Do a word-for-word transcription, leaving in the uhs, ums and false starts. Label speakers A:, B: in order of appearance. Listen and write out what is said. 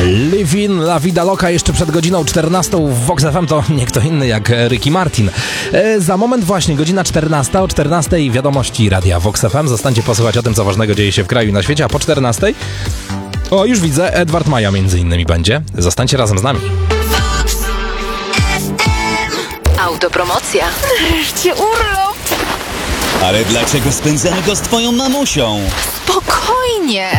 A: Livin La Vida Loca jeszcze przed godziną czternastą w Vox F M to nie kto inny jak Ricky Martin. E, za moment właśnie godzina czternasta, o czternastej wiadomości radia Vox F M. Zostańcie posłuchać o tym, co ważnego dzieje się w kraju i na świecie, a po czternastej o, już widzę, Edward Maja między innymi będzie. Zostańcie razem z nami.
B: Autopromocja.
C: Nareszcie urlop!
D: Ale dlaczego spędzamy go z twoją mamusią?
C: Spokojnie!